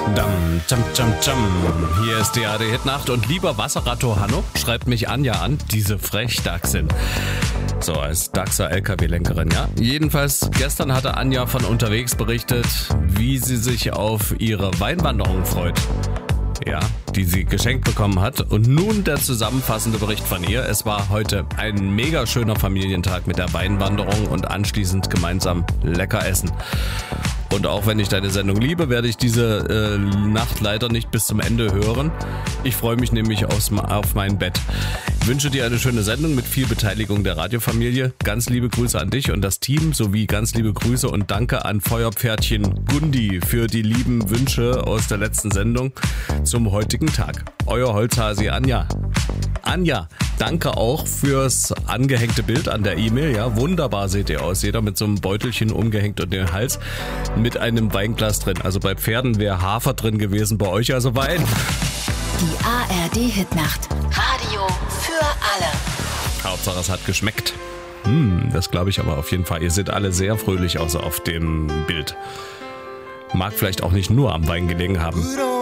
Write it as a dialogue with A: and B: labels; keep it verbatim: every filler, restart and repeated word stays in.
A: Dam, jam, jam, jam. Hier ist die A R D-Hitnacht und lieber Wasserratto Hanno schreibt mich Anja an, diese Frechdachsin. So, als Dachser L K W-Lenkerin, ja. Jedenfalls, gestern hatte Anja von unterwegs berichtet, wie sie sich auf ihre Weinwanderung freut. Ja, die sie geschenkt bekommen hat. Und nun der zusammenfassende Bericht von ihr. Es war heute ein mega schöner Familientag mit der Weinwanderung und anschließend gemeinsam lecker essen. Und auch wenn ich deine Sendung liebe, werde ich diese äh, Nacht leider nicht bis zum Ende hören. Ich freue mich nämlich aufs, auf mein Bett. Ich wünsche dir eine schöne Sendung mit viel Beteiligung der Radiofamilie. Ganz liebe Grüße an dich und das Team sowie ganz liebe Grüße und danke an Feuerpferdchen Gundi für die lieben Wünsche aus der letzten Sendung zum heutigen Tag. Euer Holzhasi Anja. Anja, danke auch fürs angehängte Bild an der E-Mail. Ja, wunderbar seht ihr aus. Jeder mit so einem Beutelchen umgehängt und den Hals mit einem Weinglas drin. Also bei Pferden wäre Hafer drin gewesen, bei euch also Wein.
B: Die A R D-Hitnacht. Radio für alle.
A: Hauptsache es hat geschmeckt. Hm, das glaube ich aber auf jeden Fall. Ihr seht alle sehr fröhlich aus auf dem Bild. Mag vielleicht auch nicht nur am Wein gelegen haben.